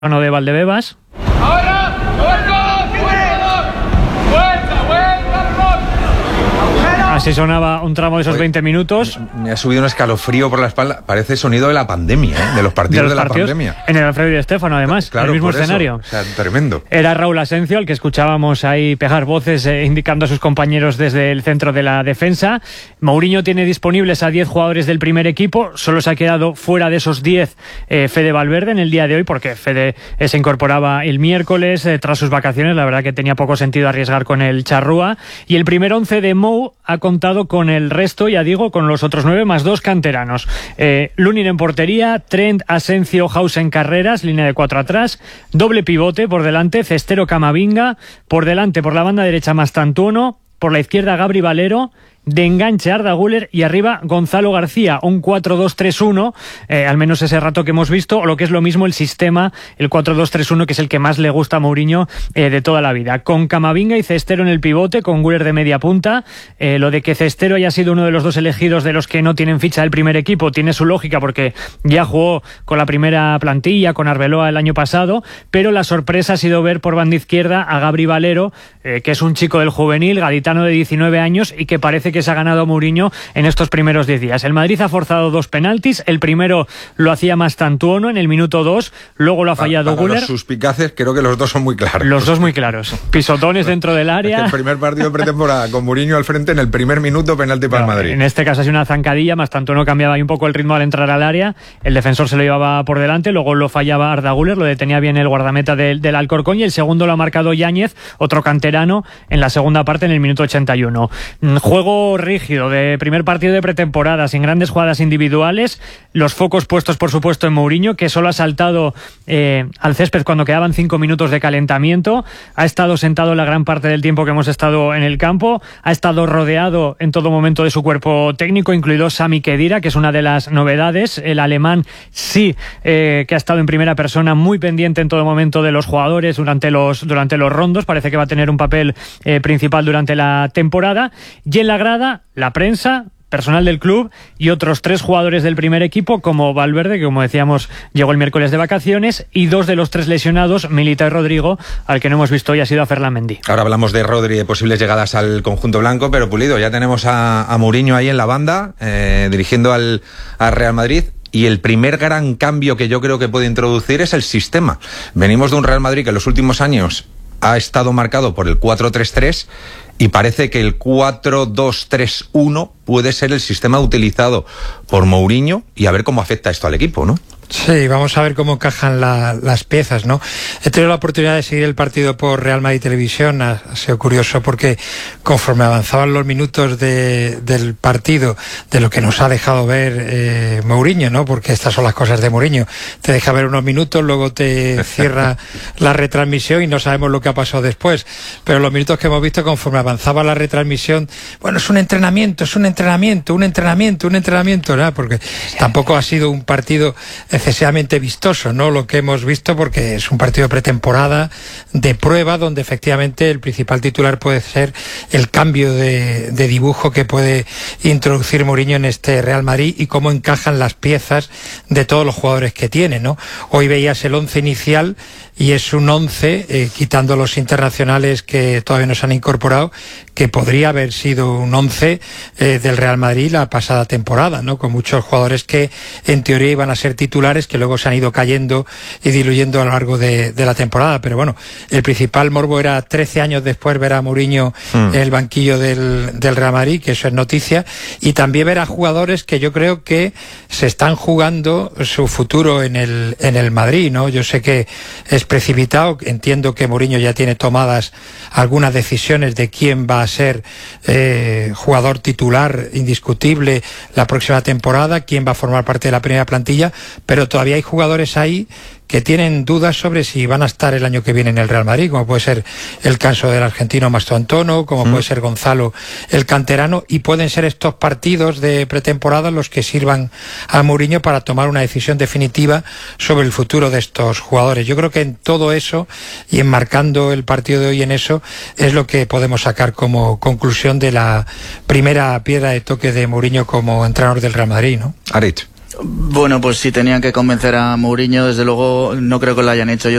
de Valdebebas. Así sonaba un tramo de esos 20 minutos. Me ha subido un escalofrío por la espalda. Parece sonido de la pandemia, ¿eh? De los partidos de la pandemia. En el Alfredo Di Stéfano, además, claro, el mismo escenario. O sea, tremendo. Era Raúl Asencio, al que escuchábamos ahí pegar voces indicando a sus compañeros desde el centro de la defensa. Mourinho tiene disponibles a 10 jugadores del primer equipo. Solo se ha quedado fuera de esos 10 Fede Valverde en el día de hoy, porque Fede se incorporaba el miércoles tras sus vacaciones. La verdad que tenía poco sentido arriesgar con el charrúa. Y el primer 11 de Mou ha contado con el resto, ya digo, con los otros 9 más 2 canteranos. Lunin en portería, Trent, Asencio, Hausen, Carreras, línea de 4 atrás, doble pivote por delante, Cestero, Camavinga, por delante, por la banda derecha Mastantuono, por la izquierda Gabri Valero, de enganche Arda Güler y arriba Gonzalo García, un 4-2-3-1, al menos ese rato que hemos visto, o lo que es lo mismo el sistema, el 4-2-3-1, que es el que más le gusta a Mourinho de toda la vida, con Camavinga y Cestero en el pivote, con Güler de media punta. Lo de que Cestero haya sido uno de los 2 elegidos de los que no tienen ficha del primer equipo tiene su lógica, porque ya jugó con la primera plantilla, con Arbeloa el año pasado, pero la sorpresa ha sido ver por banda izquierda a Gabri Valero, que es un chico del juvenil, gaditano de 19 años, y que parece que se ha ganado Mourinho en estos primeros 10 días. El Madrid ha forzado 2 penaltis, el primero lo hacía Mastantuono en el minuto 2, luego lo ha fallado Güler. Los suspicaces, creo que los 2 son muy claros. Los 2 muy claros. Pisotones dentro del área. Es que el primer partido de pretemporada con Mourinho al frente, en el primer minuto penalti para el Madrid. En este caso ha sido una zancadilla, Mastantuono cambiaba ahí un poco el ritmo al entrar al área, el defensor se lo llevaba por delante, luego lo fallaba Arda Güler, lo detenía bien el guardameta del Alcorcón, y el segundo lo ha marcado Yáñez, otro canterano, en la segunda parte, en el minuto 81. Juego rígido de primer partido de pretemporada, sin grandes jugadas individuales, los focos puestos por supuesto en Mourinho, que solo ha saltado al césped cuando quedaban 5 minutos de calentamiento, ha estado sentado la gran parte del tiempo que hemos estado en el campo, ha estado rodeado en todo momento de su cuerpo técnico, incluido Sami Khedira, que es una de las novedades, el alemán que ha estado en primera persona, muy pendiente en todo momento de los jugadores durante los rondos, parece que va a tener un papel principal durante la temporada. Y en la grada, la prensa, personal del club y otros 3 jugadores del primer equipo, como Valverde, que como decíamos llegó el miércoles de vacaciones, y 2 de los 3 lesionados, Militao y Rodrigo, al que no hemos visto hoy ha sido a Ferland Mendy. Ahora hablamos de Rodri, de posibles llegadas al conjunto blanco, pero Pulido, ya tenemos a Mourinho ahí en la banda, dirigiendo al Real Madrid. Y el primer gran cambio que yo creo que puede introducir es el sistema. Venimos de un Real Madrid que en los últimos años ha estado marcado por el 4-3-3 y parece que el 4-2-3-1 puede ser el sistema utilizado por Mourinho, y a ver cómo afecta esto al equipo, ¿no? Sí, vamos a ver cómo encajan las piezas, ¿no? He tenido la oportunidad de seguir el partido por Real Madrid Televisión, ha sido curioso porque conforme avanzaban los minutos del partido, de lo que nos ha dejado ver Mourinho, ¿no? Porque estas son las cosas de Mourinho, te deja ver unos minutos, luego te cierra la retransmisión y no sabemos lo que ha pasado después, pero los minutos que hemos visto conforme avanzaba la retransmisión, bueno, es un entrenamiento, ¿no? Porque tampoco ha sido un partido excesivamente vistoso, ¿no? Lo que hemos visto, porque es un partido de pretemporada, de prueba, donde efectivamente el principal titular puede ser el cambio de dibujo que puede introducir Mourinho en este Real Madrid y cómo encajan las piezas de todos los jugadores que tiene, ¿no? Hoy veías el 11 inicial y es un 11, quitando los internacionales que todavía no se han incorporado, que podría haber sido un 11 del Real Madrid la pasada temporada, ¿no? Con muchos jugadores que en teoría iban a ser titulares, que luego se han ido cayendo y diluyendo a lo largo de la temporada. Pero bueno, el principal morbo era 13 años después ver a Mourinho en el banquillo del Real Madrid, que eso es noticia, y también ver a jugadores que yo creo que se están jugando su futuro en el Madrid, ¿no? Yo sé que es precipitado, entiendo que Mourinho ya tiene tomadas algunas decisiones de quién va a ser jugador titular indiscutible la próxima temporada, quién va a formar parte de la primera plantilla, pero todavía hay jugadores ahí que tienen dudas sobre si van a estar el año que viene en el Real Madrid, como puede ser el caso del argentino Mastantuono, como puede ser Gonzalo, el canterano, y pueden ser estos partidos de pretemporada los que sirvan a Mourinho para tomar una decisión definitiva sobre el futuro de estos jugadores. Yo creo que en todo eso, y enmarcando el partido de hoy en eso, es lo que podemos sacar como conclusión de la primera piedra de toque de Mourinho como entrenador del Real Madrid, ¿no? Aritz. Bueno, pues si tenían que convencer a Mourinho, desde luego no creo que lo hayan hecho. Yo